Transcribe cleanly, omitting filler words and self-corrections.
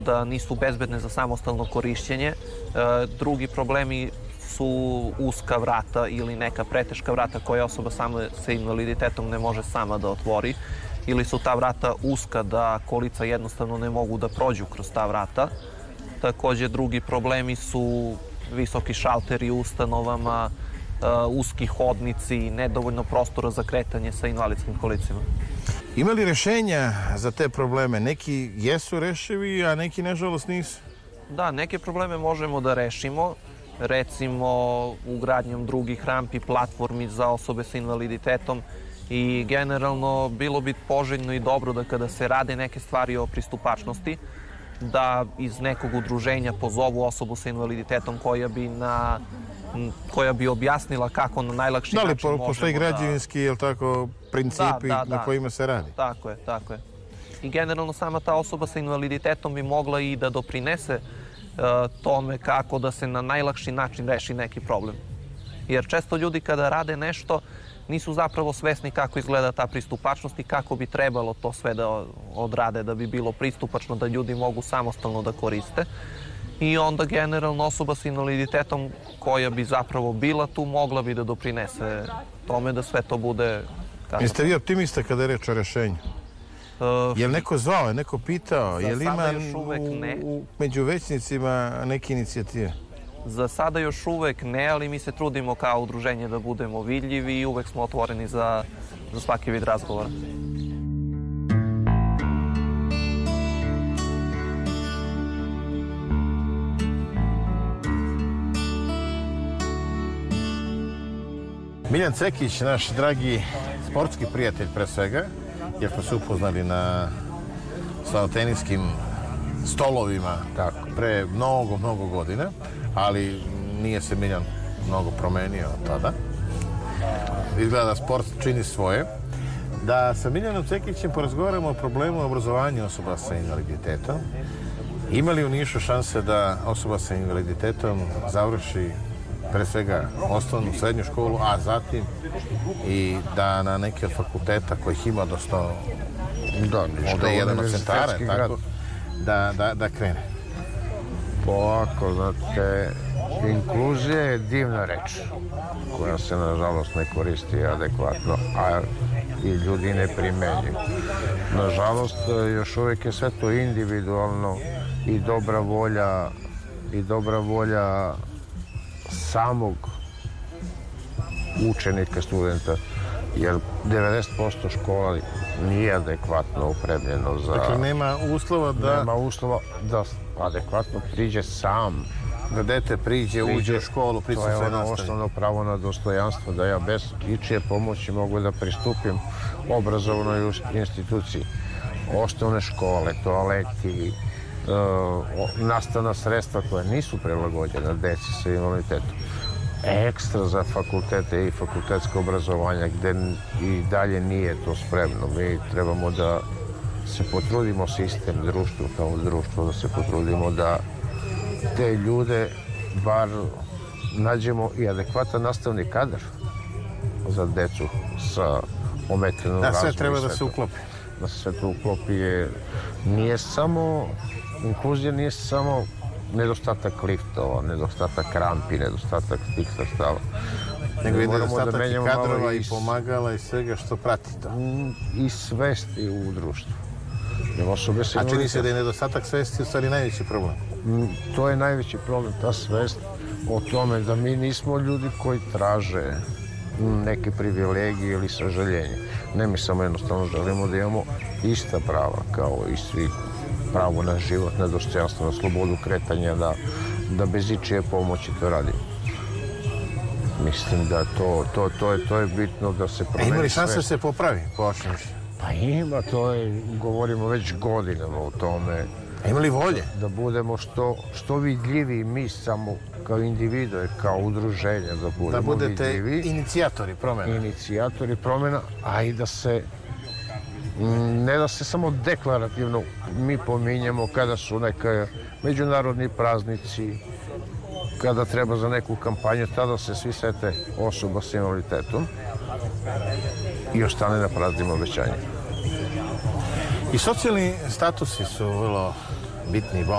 da nisu bezbedne za samostalno korišćenje. Drugi problemi su uska vrata ili neka preteška vrata koja osoba sama sa invaliditetom ne može sama da otvori, ili su ta vrata uska da kolica jednostavno ne mogu da prođu kroz ta vrata. Takođe, drugi problemi su visoki šalteri u ustanovama, uski hodnici, nedovoljno prostora za kretanje sa invalidskim kolicima. Ima li rešenja za te probleme? Neki jesu rešivi, a neki, nažalost, nisu? Da, neke probleme možemo da rešimo. Recimo, ugradnjom drugih rampi, platformi za osobe sa invaliditetom, i generalno bilo bi poželjno i dobro da kada se rade neke stvari o pristupačnosti, da iz nekog udruženja pozovu osobu sa invaliditetom koja bi objasnila kako na najlakši način možemo da... Da li postoji građevinski, principi na kojima se radi? Tako je, tako je. I generalno sama ta osoba sa invaliditetom bi mogla i da doprinese tome kako da se na najlakši način reši neki problem. Jer često ljudi kada rade nešto nisu zapravo svesni kako izgleda ta pristupačnost i kako bi trebalo to sve da odrade da bi bilo pristupačno, da ljudi mogu samostalno da koriste. I onda generalno osoba sa invaliditetom koja bi zapravo bila tu mogla bi da doprinese tome da sve to bude... Jeste vi optimista kada je reč o rešenju? Je li neko zvao, je neko pitao? Je li ima među većnicima neke inicijative? Za sada još uvek ne, ali mi se trudimo kao udruženje da budemo vidljivi i uvek smo otvoreni za svaki vid razgovora. Miljan Cekić, naš dragi sportski prijatelj pre svega, jer smo se upoznali na slavoteniskim stolovima pre mnogo godina, ali nije se Miljan mnogo promenio od tada. Izgleda da sport čini svoje. Da sa Miljanom Cekićem porazgovaramo o problemu obrazovanja osoba sa invaliditetom. Ima li u Nišu šanse da osoba sa invaliditetom završi pre svega osnovnu, srednju školu, a zatim i da na neke od fakulteta kojih ima dosta, možda je jedan od centara, tako, da krene? Ovako, znate, inkluzija je divna reč koja se, nažalost, ne koristi adekvatno, a i ljudi ne primenjuju. Nažalost, još uvijek je sve to individualno i dobra volja samog učenika, studenta, jer 90% škola nije adekvatno opremljeno za... Dakle, nema uslova da adekvatno priđe sam. Da dete priđe, uđe u školu, prisutno sve nastavi. To je osnovno pravo na dostojanstvo, da ja bez ičije pomoći mogu da pristupim obrazovnoj instituciji. Osnovne škole, toaleti, nastavna sredstva koja nisu prilagođena deci sa invaliditetom. Ekstra za fakultete i fakultetsko obrazovanje gde i dalje nije to spremno. Mi trebamo da se potrudimo sistem, društvo kao društvo, da se potrudimo da te ljude bar nađemo i adekvatan nastavni kadar za decu sa ometenom razvoju. Da sve treba da se uklopi. Da se sve to uklopi nije samo, inkluzija nije samo nedostatak liftova, nedostatak rampi, nedostatak tih sredstava. Nego i nedostatak i kadrova i pomagala i svega što prati to. I svesti u društvu. A čini se da je nedostatak svesti u stvari najveći problem? To je najveći problem, ta svest o tome da mi nismo ljudi koji traže neke privilegije ili sažaljenje. Ne, mi samo jednostavno želimo da imamo ista prava kao i svi. Pravo na život, na dostojanstvo, na slobodu kretanja, da bez ičije pomoći to radimo. Mislim da to je bitno da se promeni sve. Ima li šanse da se popravi po vašem mišljenju? Pa ima, govorimo već godinama o tome. A ima li volje? Da budemo što vidljiviji mi samo kao individue, kao udruženje, da budemo vidljivi. Da budete inicijatori promjena. Inicijatori promjena, a i da se ne da se samo deklarativno mi pominjemo kada su neke međunarodni praznici, kada treba za neku kampanju, tada se svi sete osoba s invaliditetom i ostane na praznim obećanjima. I socijalni statusi su vrlo bitni.